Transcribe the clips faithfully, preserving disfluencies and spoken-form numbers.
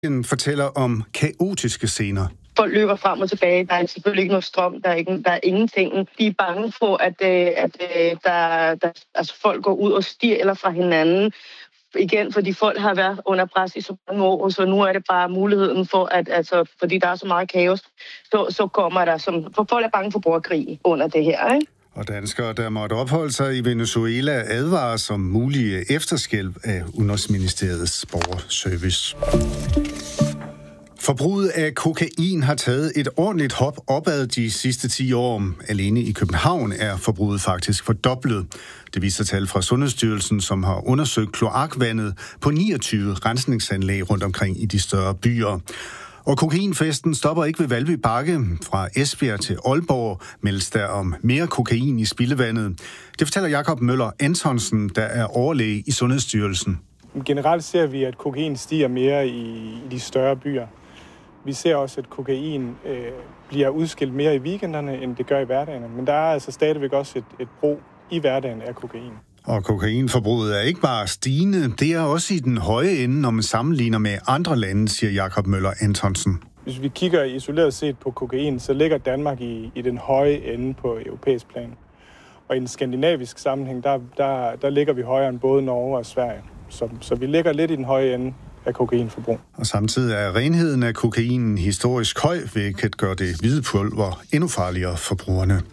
Den fortæller om kaotiske scener. Folk løber frem og tilbage. Der er selvfølgelig ikke noget strøm. Der er, ikke, der er ingenting. De er bange for, at, at der, der, altså folk går ud og stjæler fra hinanden. Igen, fordi folk har været under pres i så mange år, så nu er det bare muligheden for, at altså, fordi der er så meget kaos, så, så kommer der, som, for folk er bange for borgerkrig under det her, ikke? Og danskere, der måtte opholde sig i Venezuela, advarer som mulige efterskælv af Udenrigsministeriets borgerservice. Forbruget af kokain har taget et ordentligt hop opad de sidste ti år. Alene i København er forbruget faktisk fordoblet. Det viser tal fra Sundhedsstyrelsen, som har undersøgt kloakvandet på niogtyve rensningsanlæg rundt omkring i de større byer. Og kokainfesten stopper ikke ved Valby Bakke. Fra Esbjerg til Aalborg meldes der om mere kokain i spildevandet. Det fortæller Jakob Møller Antonsen, der er overlæge i Sundhedsstyrelsen. Generelt ser vi, at kokain stiger mere i de større byer. Vi ser også, at kokain øh, bliver udskilt mere i weekenderne, end det gør i hverdagen. Men der er altså stadigvæk også et, et brug i hverdagen af kokain. Og kokainforbruget er ikke bare stigende, det er også i den høje ende, når man sammenligner med andre lande, siger Jakob Møller Antonsen. Hvis vi kigger isoleret set på kokain, så ligger Danmark i, i den høje ende på europæisk plan. Og i en skandinavisk sammenhæng, der, der, der ligger vi højere end både Norge og Sverige. Så, så vi ligger lidt i den høje ende af kokainforbrug. Og samtidig er renheden af kokainen historisk høj, hvilket gør det hvide pulver endnu farligere for brugerne.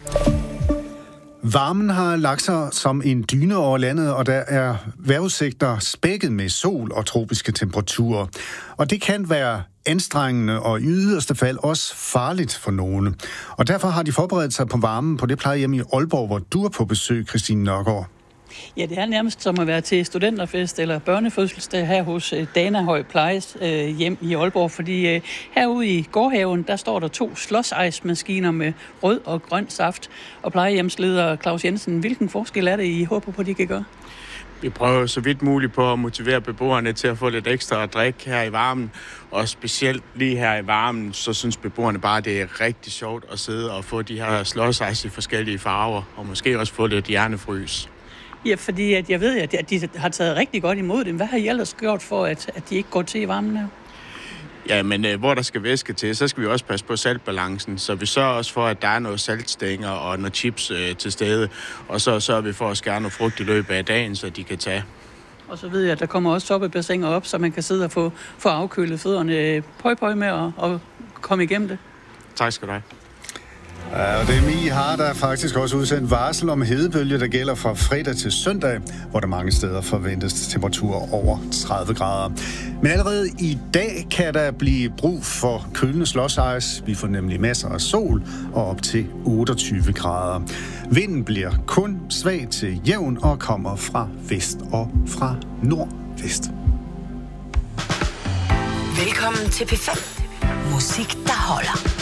Varmen har lagt sig som en dyne over landet, og der er vejrudsigter spækket med sol og tropiske temperaturer. Og det kan være anstrengende og i yderste fald også farligt for nogle. Og derfor har de forberedt sig på varmen på det plejehjem i Aalborg, hvor du er på besøg, Christine Nørgaard. Ja, det er nærmest som at være til studenterfest eller børnefødselsdag her hos Danahøj Plejes øh, hjem i Aalborg, fordi øh, herude i gårdhaven, der står der to slåsejsmaskiner med rød og grøn saft. Og plejehjemsleder Claus Jensen, hvilken forskel er det, I håber på, de kan gøre? Vi prøver så vidt muligt på at motivere beboerne til at få lidt ekstra at drikke her i varmen. Og specielt lige her i varmen, så synes beboerne bare, at det er rigtig sjovt at sidde og få de her slåsejs i forskellige farver, og måske også få lidt hjernefrys. Ja, fordi at jeg ved, at de har taget rigtig godt imod dem. Hvad har I ellers gjort for, at, at de ikke går til i varmen her? Ja, men øh, hvor der skal væske til, så skal vi også passe på saltbalancen. Så vi sørger også for, at der er noget saltstænger og noget chips øh, til stede. Og så sørger vi for at skære noget frugt i løbet af dagen, så de kan tage. Og så ved jeg, at der kommer også soppebassiner op, så man kan sidde og få, få afkølet fødderne. Pøj, pøj med at, og komme igennem det. Tak skal du have. Ja, og D M I har der faktisk også udsendt varsel om hedebølge, der gælder fra fredag til søndag, hvor der mange steder forventes temperaturer over tredive grader. Men allerede i dag kan der blive brug for kølende slåsejs. Vi får nemlig masser af sol og op til otteogtyve grader. Vinden bliver kun svag til jævn og kommer fra vest og fra nordvest. Velkommen til P fem. Musik, der holder.